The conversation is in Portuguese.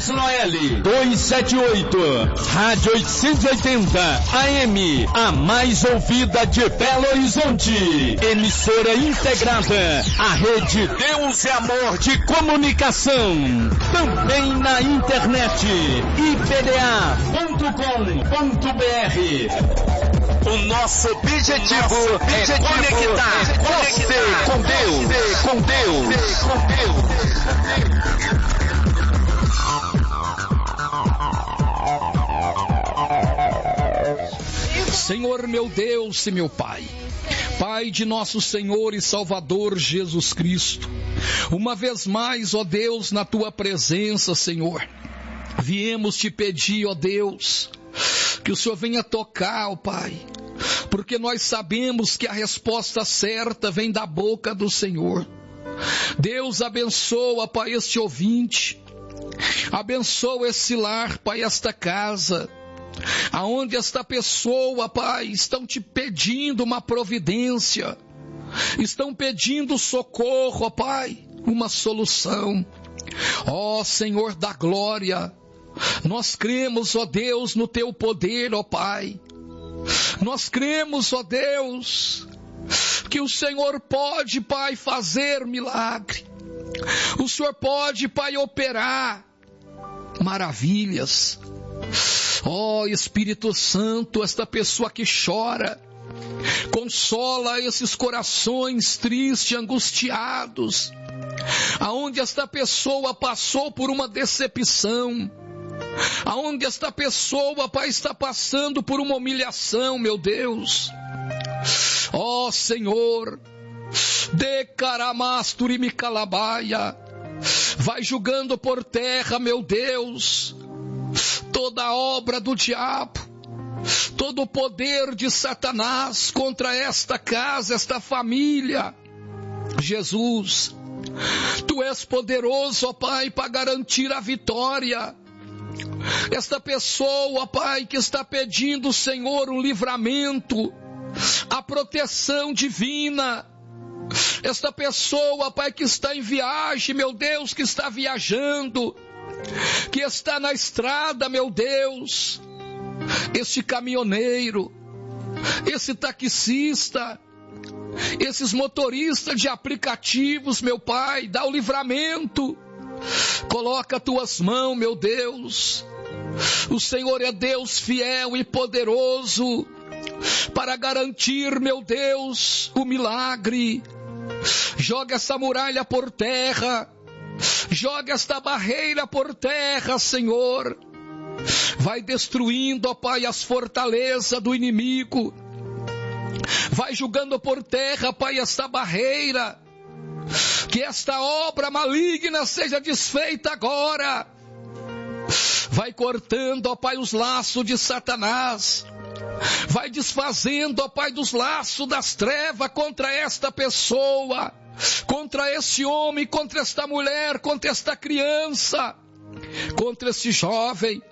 ZYL 278, Rádio 880 AM, a mais ouvida de Belo Horizonte. Emissora integrada à Rede Deus e Amor de Comunicação. Também na internet, ipda.com.br. O nosso objetivo é conectar você com Deus. Senhor meu Deus e meu Pai, Pai de nosso Senhor e Salvador Jesus Cristo, uma vez mais, ó Deus, na Tua presença, Senhor, viemos te pedir, ó Deus, que o Senhor venha tocar, ó Pai, porque nós sabemos que a resposta certa vem da boca do Senhor. Deus abençoa, Pai, este ouvinte, abençoa esse lar, Pai, esta casa, aonde esta pessoa, Pai, estão te pedindo uma providência, estão pedindo socorro, ó Pai, uma solução. Ó Senhor da glória, nós cremos, ó Deus, no Teu poder, ó Pai. Nós cremos, ó Deus, que o Senhor pode, Pai, fazer milagre. O Senhor pode, Pai, operar maravilhas. Ó Espírito Santo, esta pessoa que chora, consola esses corações tristes, angustiados, aonde esta pessoa passou por uma decepção, aonde esta pessoa, Pai, está passando por uma humilhação, meu Deus. Ó Senhor, de caramasturi calabaia, vai julgando por terra, meu Deus, toda a obra do diabo, todo o poder de Satanás contra esta casa, esta família. Jesus, Tu és poderoso, ó Pai, para garantir a vitória. Esta pessoa, Pai, que está pedindo, Senhor, um livramento, a proteção divina. Esta pessoa, Pai, que está em viagem, meu Deus, que está viajando, que está na estrada, meu Deus, este caminhoneiro, esse taxista, esses motoristas de aplicativos, meu Pai, dá o livramento, coloca Tuas mãos, meu Deus. O Senhor é Deus fiel e poderoso para garantir, meu Deus, o milagre. Joga essa muralha por terra, joga esta barreira por terra, Senhor. Vai destruindo, ó Pai, as fortalezas do inimigo. Vai jogando por terra, Pai, esta barreira. Que esta obra maligna seja desfeita agora. Vai cortando, ó Pai, os laços de Satanás. Vai desfazendo, ó Pai, dos laços das trevas contra esta pessoa, contra esse homem, contra esta mulher, contra esta criança, contra esse jovem.